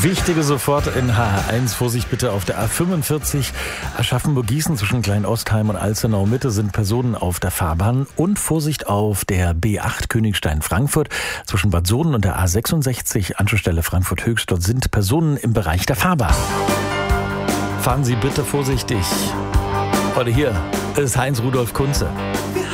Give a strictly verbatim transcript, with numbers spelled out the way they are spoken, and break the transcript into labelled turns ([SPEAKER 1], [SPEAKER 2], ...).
[SPEAKER 1] Wichtige sofort in H H eins. Vorsicht bitte auf der A fünfundvierzig Aschaffenburg-Gießen zwischen Kleinostheim und Alzenau-Mitte sind Personen auf der Fahrbahn. Und Vorsicht auf der B acht Königstein-Frankfurt zwischen Bad Soden und der A sechsundsechzig Anschlussstelle Frankfurt-Höchst. Dort sind Personen im Bereich der Fahrbahn. Fahren Sie bitte vorsichtig. Heute hier ist Heinz Rudolf Kunze.